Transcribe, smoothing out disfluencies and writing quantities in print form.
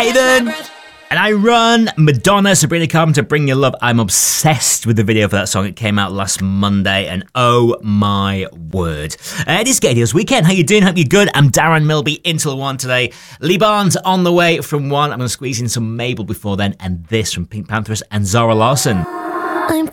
Maiden. And I Run, Madonna, Sabrina Carpenter, Bring Your Love. I'm obsessed with the video for that song. It came out last Monday, and oh my word. It is Gaydios Weekend. How you doing? Hope you're good. I'm Darren Milby, until 1 today. Lee Barnes on the way from 1. I'm going to squeeze in some Mabel before then, and this from Pink Panthers and Zara Larsson.